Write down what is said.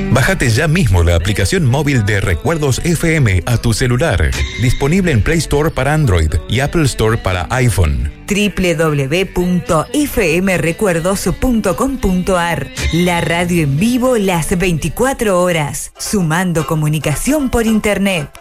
Bájate ya mismo la aplicación móvil de Recuerdos FM a tu celular. Disponible en Play Store para Android y Apple Store para iPhone. www.fmrecuerdos.com.ar. La radio en vivo las 24 horas, sumando comunicación por internet.